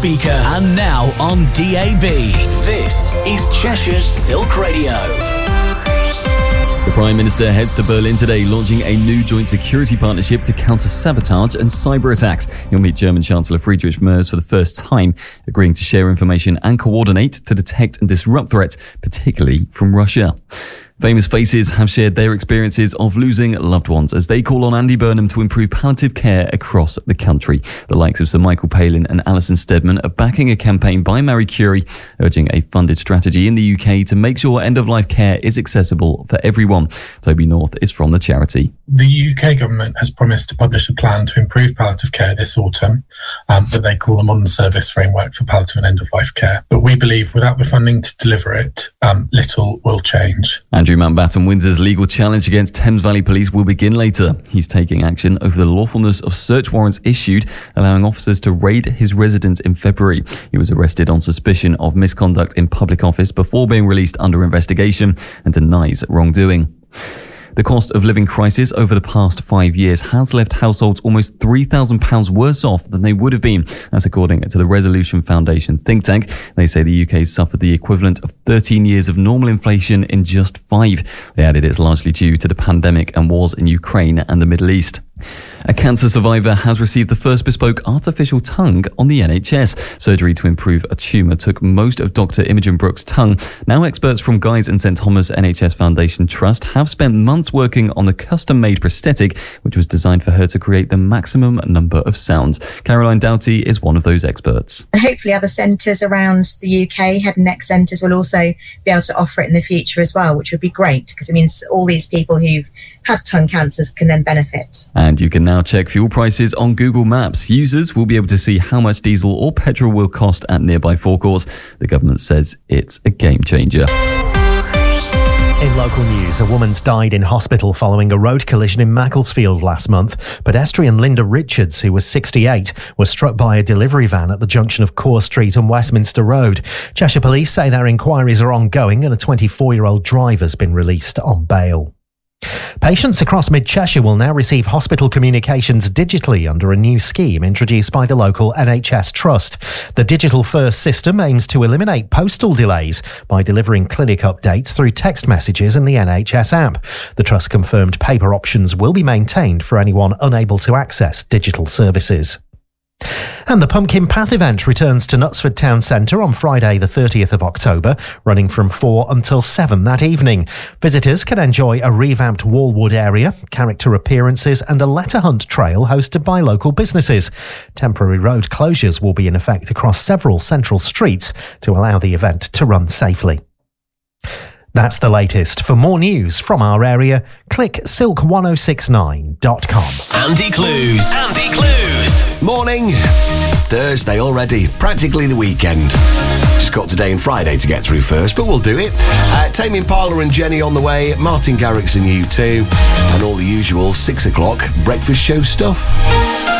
speaker and now on DAB. This is Cheshire's Silk Radio. The Prime Minister heads to Berlin today, launching a new joint security partnership to counter sabotage and cyber attacks. He'll meet German Chancellor Friedrich Merz for the first time, agreeing to share information and coordinate to detect and disrupt threats, particularly from Russia. Famous faces have shared their experiences of losing loved ones as they call on Andy Burnham to improve palliative care across the country. The likes of Sir Michael Palin and Alison Steadman are backing a campaign by Marie Curie, urging a funded strategy in the UK to make sure end-of-life care is accessible for everyone. Toby North is from the charity. The UK government has promised to publish a plan to improve palliative care this autumn that they call a modern service framework for palliative and end-of-life care. But we believe without the funding to deliver it, little will change. Andrew Mountbatten Windsor's legal challenge against Thames Valley Police will begin later. He's taking action over the lawfulness of search warrants issued, allowing officers to raid his residence in February. He was arrested on suspicion of misconduct in public office before being released under investigation and denies wrongdoing. The cost of living crisis over the past 5 years has left households almost £3,000 worse off than they would have been. That's according to the Resolution Foundation think tank. They say the UK suffered the equivalent of 13 years of normal inflation in just 5. They added it's largely due to the pandemic and wars in Ukraine and the Middle East. A cancer survivor has received the first bespoke artificial tongue on the NHS. Surgery to improve a tumour took most of Dr. Imogen Brooks' tongue. Now experts from Guy's and St Thomas NHS Foundation Trust have spent months working on the custom-made prosthetic, which was designed for her to create the maximum number of sounds. Caroline Doughty is one of those experts. And hopefully other centres around the UK, head and neck centres, will also be able to offer it in the future as well, which would be great because it means all these people who've had tongue cancers can then benefit. And you can now check fuel prices on Google Maps. Users will be able to see how much diesel or petrol will cost at nearby forecourts. The government says it's a game changer. In local news, a woman's died in hospital following a road collision in Macclesfield last month. Pedestrian Linda Richards, who was 68, was struck by a delivery van at the junction of Core Street and Westminster Road. Cheshire Police say their inquiries are ongoing and a 24-year-old driver's been released on bail. Patients across Mid-Cheshire will now receive hospital communications digitally under a new scheme introduced by the local NHS Trust. The Digital First system aims to eliminate postal delays by delivering clinic updates through text messages in the NHS app. The Trust confirmed paper options will be maintained for anyone unable to access digital services. And the Pumpkin Path event returns to Knutsford Town Centre on Friday the 30th of October, running from 4 until 7 that evening. Visitors can enjoy a revamped Wallwood area, character appearances and a letter hunt trail hosted by local businesses. Temporary road closures will be in effect across several central streets to allow the event to run safely. That's the latest. For more news from our area, click silk1069.com. Andy Clues. Andy Clues. Morning. Thursday already. Practically the weekend. Just got today and Friday to get through first, but we'll do it. Tame Impala and Jenny on the way. Martin Garrix and U2. And all the usual 6 o'clock breakfast show stuff.